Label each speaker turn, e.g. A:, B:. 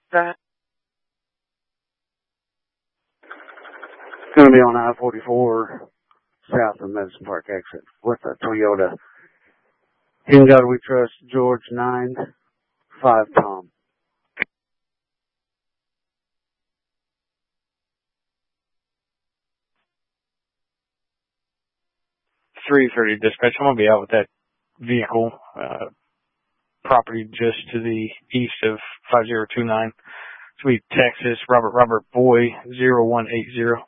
A: It's going to be on I-44 south of Medicine Park exit with a Toyota. In God We Trust, George 9-5 Tom.
B: 330 dispatch. I'm going to be out with that vehicle, property just to the east of 5029. Sweet Texas, Robert Boy 0180.